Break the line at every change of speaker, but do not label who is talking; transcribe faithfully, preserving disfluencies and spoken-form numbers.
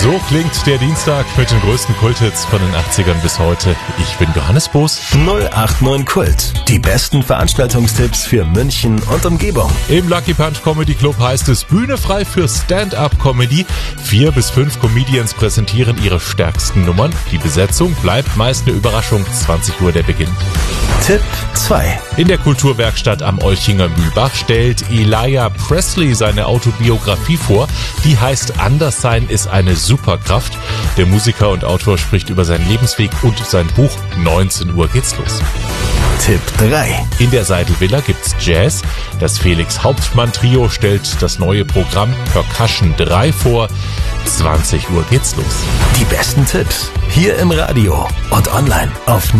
So klingt der Dienstag mit den größten Kulthits von den achtzigern bis heute. Ich bin Johannes Boos.
null acht neun Kult. Die besten Veranstaltungstipps für München und Umgebung.
Im Lucky Punch Comedy Club heißt es Bühne frei für Stand-Up-Comedy. Vier bis fünf Comedians präsentieren ihre stärksten Nummern. Die Besetzung bleibt meist eine Überraschung. zwanzig Uhr der Beginn.
Tipp zwei.
In der Kulturwerkstatt am Olchinger Mühlbach stellt Elijah Presley seine Autobiografie vor. Die heißt Anderssein ist eine Superkraft. Der Musiker und Autor spricht über seinen Lebensweg und sein Buch. neunzehn Uhr geht's los.
Tipp drei.
In der Seidelvilla gibt's Jazz. Das Felix Hauptmann Trio stellt das neue Programm Percussion drei vor. zwanzig Uhr geht's los.
Die besten Tipps hier im Radio und online auf